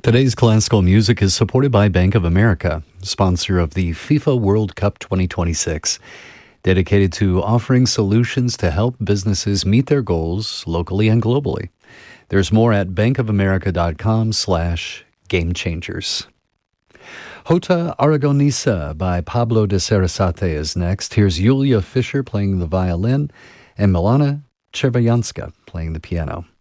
Today's classical music is supported by Bank of America, sponsor of the FIFA World Cup 2026, dedicated to offering solutions to help businesses meet their goals locally and globally. There's more at bankofamerica.com/gamechangers. Jota Aragonesa by Pablo de Sarasate is next. Here's Yulia Fischer playing the violin and Milana Chervayanska playing the piano.